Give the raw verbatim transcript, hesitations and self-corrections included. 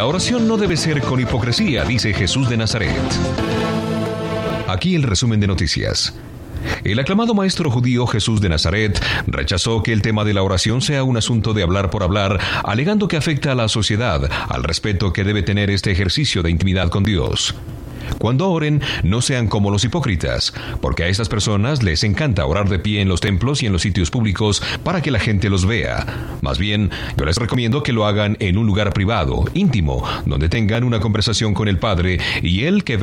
La oración no debe ser con hipocresía, dice Jesús de Nazaret. Aquí el resumen de noticias. El aclamado maestro judío Jesús de Nazaret rechazó que el tema de la oración sea un asunto de hablar por hablar, alegando que afecta a la sociedad, al respeto que debe tener este ejercicio de intimidad con Dios. Cuando oren, no sean como los hipócritas, porque a estas personas les encanta orar de pie en los templos y en los sitios públicos para que la gente los vea. Más bien, yo les recomiendo que lo hagan en un lugar privado, íntimo, donde tengan una conversación con el Padre y Él que